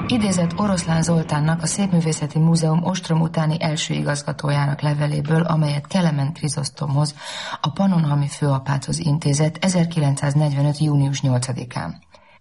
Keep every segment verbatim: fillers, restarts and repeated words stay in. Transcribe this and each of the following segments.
Idézett Oroszlán Zoltánnak, a Szépművészeti Múzeum ostrom utáni első igazgatójának leveléből, amelyet Kelemen Krizosztomhoz, a pannonhalmi főapáthoz intézett ezerkilencszáznegyvenöt. június nyolcadikán.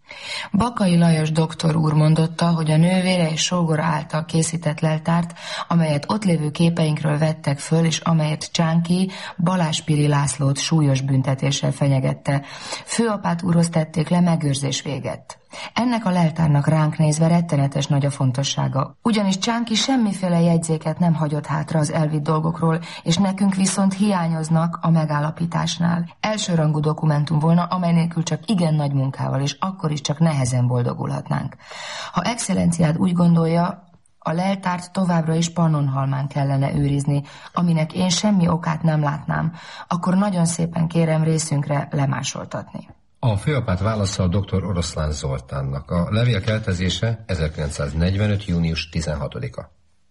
Bakai Lajos doktor úr mondotta, hogy a nővére és sógora által készített leltárt, amelyet ott lévő képeinkről vettek föl, és amelyet Csánki Balázs Piri Lászlót súlyos büntetéssel fenyegette. Főapát úrhoz tették le, megőrzés véget. Ennek a leltárnak ránk nézve rettenetes nagy a fontossága, ugyanis Csánki semmiféle jegyzéket nem hagyott hátra az elvitt dolgokról, és nekünk viszont hiányoznak a megállapításnál. Elsőrangú dokumentum volna, amely nélkül csak igen nagy munkával, és akkor is csak nehezen boldogulhatnánk. Ha excellenciád úgy gondolja, a leltárt továbbra is Pannonhalmán kellene őrizni, aminek én semmi okát nem látnám, akkor nagyon szépen kérem részünkre lemásoltatni. A főapát válasza a doktor Oroszlán Zoltánnak. A levél keltezése ezerkilencszáznegyvenöt. június tizenhatodika.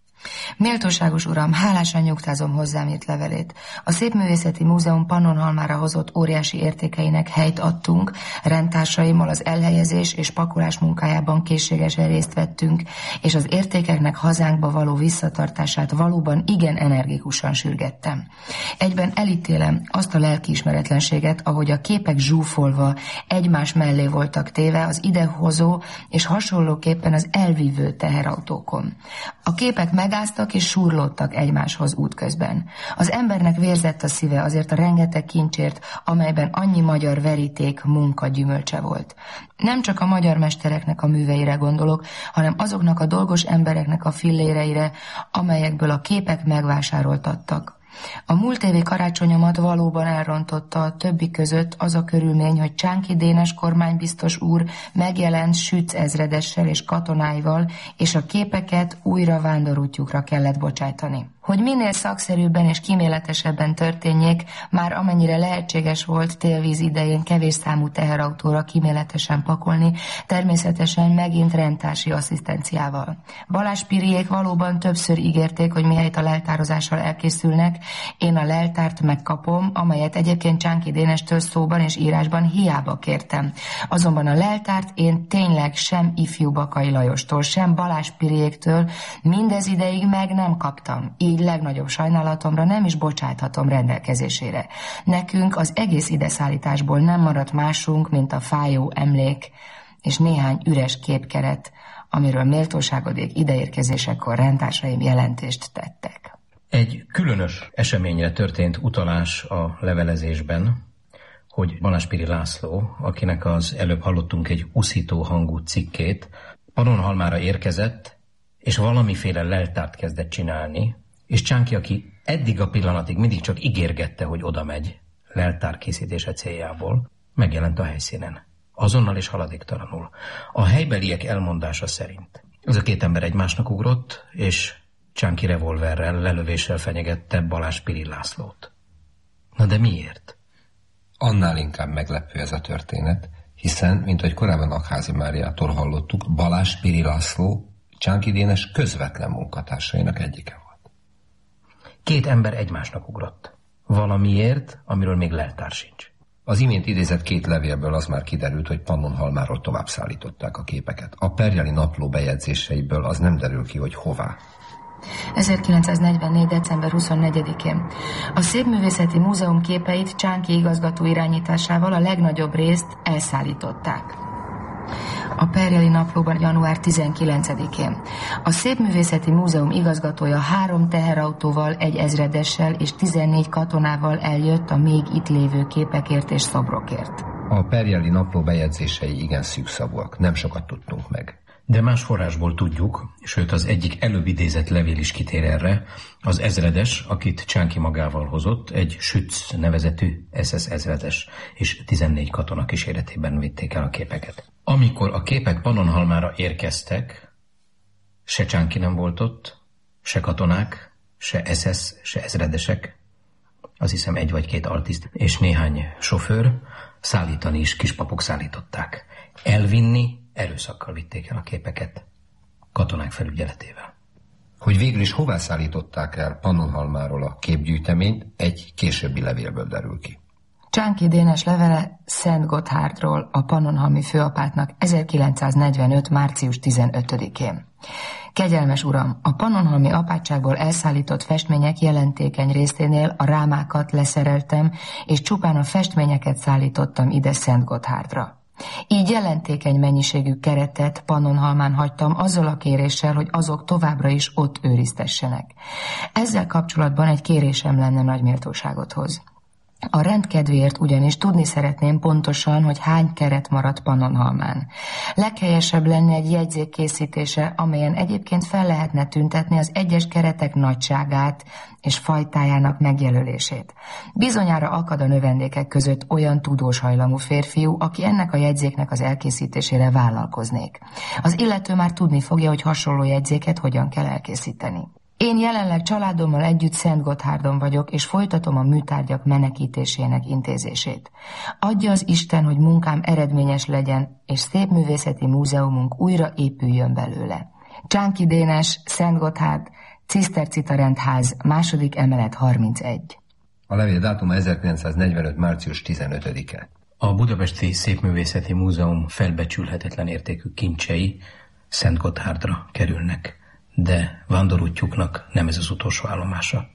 Méltóságos uram, hálásan nyugtázom hozzám írt levelét. A Szépművészeti Múzeum Pannonhalmára hozott óriási értékeinek helyt adtunk, rendtársaimmal az elhelyezés és pakolás munkájában készségesen részt vettünk, és az értékeknek hazánkba való visszatartását valóban igen energikusan sürgettem. Egyben elítélem azt a lelkiismeretlenséget, ahogy a képek zsúfolva egymás mellé voltak téve az idehozó és hasonlóképpen az elvívő teherautókon. A képek megáztak és súrlódtak egymáshoz útközben. Az embernek vérzett a szíve azért a rengeteg kincsért, amelyben annyi magyar veríték, munka gyümölcse volt. Nem csak a magyar mestereknek a műveire gondolok, hanem azoknak a dolgos embereknek a filléreire, amelyekből a képek megvásároltattak. A múlt évi karácsonyomat valóban elrontotta a többi között az a körülmény, hogy Csánki Dénes kormánybiztos úr megjelent Sütz ezredessel és katonáival, és a képeket újra vándorútjukra kellett bocsájtani. Hogy minél szakszerűbben és kíméletesebben történjék, már amennyire lehetséges volt télvíz idején kevés számú teherautóra kíméletesen pakolni, természetesen megint rendtársi asszisztenciával. Balázs Piriék valóban többször ígérték, hogy mihelyt a leltározással elkészülnek, én a leltárt megkapom, amelyet egyébként Csánki Dénestől szóban és írásban hiába kértem. Azonban a leltárt én tényleg sem ifjú Bakai Lajostól, sem Balázs Piriéktől mindez ideig meg nem kaptam. Így legnagyobb sajnálatomra nem is bocsáthatom rendelkezésére. Nekünk az egész ideszállításból nem maradt másunk, mint a fájó emlék és néhány üres képkeret, amiről méltóságodék ideérkezésekor rendtársaim jelentést tettek. Egy különös eseményre történt utalás a levelezésben, hogy Balázs Piri László, akinek az előbb hallottunk egy uszító hangú cikkét, Pannonhalmára érkezett, és valamiféle leltárt kezdett csinálni, és Csánki, aki eddig a pillanatig mindig csak ígérgette, hogy oda megy, leltár készítése céljából, megjelent a helyszínen. Azonnal és haladéktalanul. A helybeliek elmondása szerint ez a két ember egymásnak ugrott, és Csánki revolverrel, lelövéssel fenyegette Balázs Piri Lászlót. Na de miért? Annál inkább meglepő ez a történet, hiszen, mint ahogy korábban Aggházy Máriától hallottuk, Balázs Piri László Csánki Dénes közvetlen munkatársainak egyike volt. Két ember egymásnak ugrott. Valamiért, amiről még leltár sincs. Az imént idézett két levélből az már kiderült, hogy Pannonhalmáról tovább szállították a képeket. A Perjeli Napló bejegyzéseiből az nem derül ki, hogy hová. ezerkilencszáznegyvennégy. december huszonnegyedikén. A Szépművészeti Múzeum képeit Csánki igazgató irányításával a legnagyobb részt elszállították. A Perjeli Naplóban január tizenkilencedikén. A Szépművészeti Múzeum igazgatója három teherautóval, egy ezredessel és tizennégy katonával eljött a még itt lévő képekért és szobrokért. A Perjeli Napló bejegyzései igen szűkszavúak, nem sokat tudtunk meg. De más forrásból tudjuk, sőt az egyik előbb idézett levél is kitér erre, az ezredes, akit Csánki magával hozott, egy Sütz nevezetű es es ezredes, és tizennégy katona kíséretében vitték el a képeket. Amikor a képek Pannonhalmára érkeztek, se Csánki nem volt ott, se katonák, se es es, se ezredesek, azt hiszem egy vagy két altiszt, és néhány sofőr, szállítani is kispapok szállították. Elvinni erőszakkal vitték el a képeket, katonák felügyeletével. Hogy végül is hová szállították el Pannonhalmáról a képgyűjteményt, egy későbbi levélből derül ki. Csánki Dénes levele Szent Gotthárdról, a pannonhalmi főapátnak ezerkilencszáznegyvenöt. március tizenötödikén. Kegyelmes uram, a pannonhalmi apátságból elszállított festmények jelentékeny részénél a rámákat leszereltem, és csupán a festményeket szállítottam ide Szent Gotthárdra. Így jelentékeny mennyiségű keretet Pannonhalmán hagytam azzal a kéréssel, hogy azok továbbra is ott őriztessenek. Ezzel kapcsolatban egy kérésem lenne nagyméltóságothoz. A rendkedvéért ugyanis tudni szeretném pontosan, hogy hány keret maradt Pannonhalmán. Leghelyesebb lenne egy jegyzék készítése, amelyen egyébként fel lehetne tüntetni az egyes keretek nagyságát és fajtájának megjelölését. Bizonyára akad a növendékek között olyan tudós hajlamú férfiú, aki ennek a jegyzéknek az elkészítésére vállalkoznék. Az illető már tudni fogja, hogy hasonló jegyzéket hogyan kell elkészíteni. Én jelenleg családommal együtt Szent Gotthárdon vagyok, és folytatom a műtárgyak menekítésének intézését. Adja az Isten, hogy munkám eredményes legyen, és szépművészeti múzeumunk újra épüljön belőle. Csánki Dénes, Szent Gotthárd, Cisztercita rendház, második emelet harmincegy. A levél dátuma ezerkilencszáznegyvenöt. március tizenötödike. A Budapesti Szépművészeti Múzeum felbecsülhetetlen értékű kincsei Szent Gotthárdra kerülnek, de vándorútjuknak nem ez az utolsó állomása.